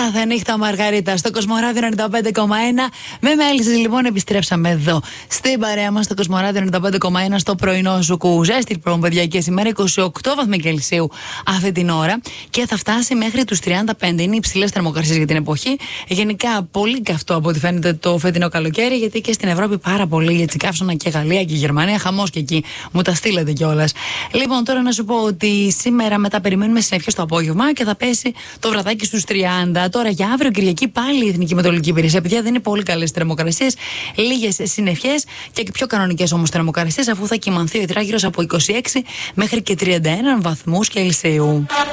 κάθε νύχτα Μαργαρίτα στο Κοσμοράδιο 95,1. Με μέλησες λοιπόν, επιστρέψαμε εδώ στην παρέα μας στο Κοσμοράδιο 95,1 στο πρωινό σου κουζέστη παιδιά και σήμερα 28 βαθμοί Κελσίου αυτή την ώρα και θα φτάσει μέχρι τους 35. Είναι υψηλές θερμοκρασίες για την εποχή. Γενικά πολύ καυτό από ό,τι φαίνεται το φετινό καλοκαίρι, γιατί και στην Ευρώπη πάρα πολύ, έτσι καύσωνα και Γαλλία και Γερμανία, χαμός και εκεί. Μου τα στείλετε κιόλας. Λοιπόν, τώρα να σου πω ότι σήμερα μετά περιμένουμε συννεφιές το απόγευμα και θα πέσει το βραδάκι στους 30. Τώρα για αύριο Κυριακή πάλι η Εθνική Μετεωρολογική Υπηρεσία, παιδιά, δεν είναι πολύ καλές θερμοκρασίες, λίγες συννεφιές και πιο κανονικές όμως θερμοκρασίες, αφού θα κυμανθεί ο υδράγυρος από 26 μέχρι και 31 βαθμούς Κελσίου.